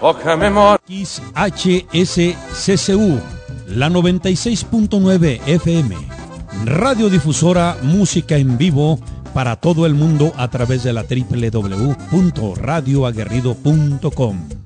poca memoria. XHSCCU, la 96.9 FM, radiodifusora música en vivo para todo el mundo a través de la www.radioaguerrido.com.